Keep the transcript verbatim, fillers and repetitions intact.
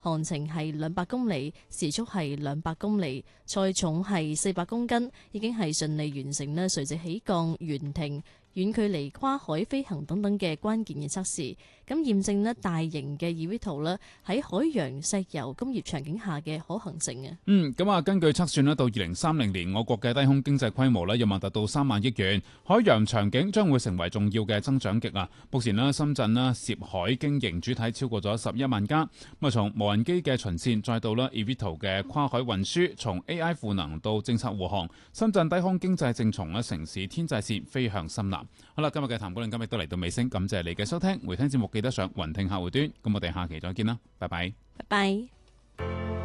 航程係兩百公里，時速係兩百公里，載重係四百公斤，已經係順利完成呢垂直起降、懸停、遠距離跨海飛行等等嘅關鍵嘅測試，咁驗證呢大型嘅 eVTOL 呢喺海洋、石油、工業場景下嘅可行性啊。 嗯，咁啊，根據測算呢，到二零三零年，我國嘅低空經濟規模呢有望達到三萬億元，海洋場景將會成為重要嘅增長極啊。目前呢，深圳呢涉海經營主體超過咗十一萬家，咁啊，從無人機嘅巡線，再到呢 eVTOL 嘅跨海運輸，從 A I 賦能到政策護航，深圳低空經濟正從呢城市天際線飛向深藍。好啦，今日嘅談股論今日都嚟到尾聲，感謝你嘅收聽，回聽節目記得上雲聽客戶端，咁我哋下期再見啦，拜拜， 拜拜。